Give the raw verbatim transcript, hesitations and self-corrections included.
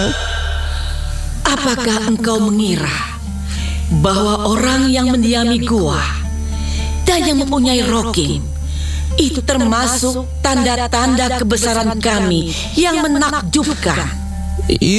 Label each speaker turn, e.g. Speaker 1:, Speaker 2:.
Speaker 1: Apakah engkau mengira bahwa orang yang mendiami gua dan yang mempunyai Rokim itu termasuk tanda-tanda kebesaran kami yang menakjubkan?